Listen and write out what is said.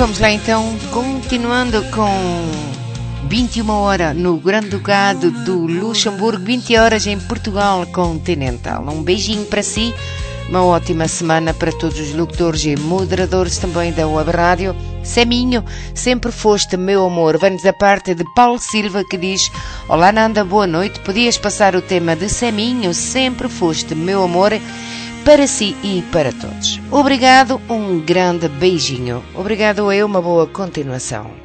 vamos lá então, continuando com 21 horas no Grande Ducado do Luxemburgo, 20 horas em Portugal continental. Um beijinho para si, uma ótima semana para todos os locutores e moderadores também da Web Rádio. Seminho, sempre foste meu amor. Vem-nos da parte de Paulo Silva que diz: olá Nanda, boa noite. Podias passar o tema de Seminho, sempre foste meu amor, para si e para todos. Obrigado, um grande beijinho. Obrigado eu, uma boa continuação.